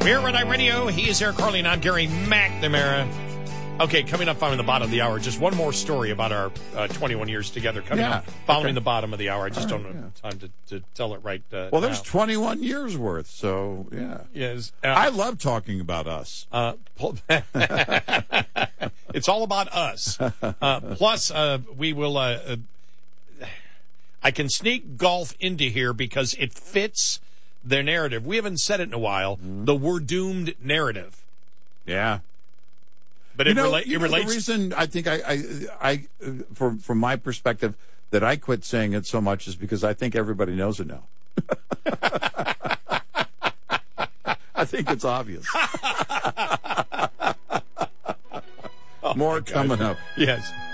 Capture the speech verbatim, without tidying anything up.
We're Red Eye Radio. He is Eric Carly, and I'm Gary McNamara. Okay, coming up following the bottom of the hour, just one more story about our uh, twenty-one years together. Coming Yeah, up following okay. the bottom of the hour. I just All don't right, have yeah. time to, to tell it right uh, Well, there's now. twenty-one years worth, so yeah. Yes, uh, I love talking about us. Uh, pl- it's all about us. Uh, plus, uh, we will. Uh, uh, I can sneak golf into here because it fits their narrative. We haven't said it in a while. Mm-hmm. The "we're doomed" narrative, Yeah. but You it, know, rela- you it know relates. the reason I think I, I, I, from from my perspective, that I quit saying it so much is because I think everybody knows it now. I think it's obvious. Oh, More coming up. Yes.